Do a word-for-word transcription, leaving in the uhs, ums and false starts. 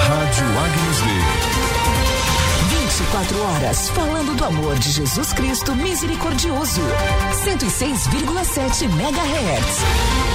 Rádio Agnus Dei. vinte e quatro horas falando do amor de Jesus Cristo misericordioso. cento e seis vírgula sete megahertz.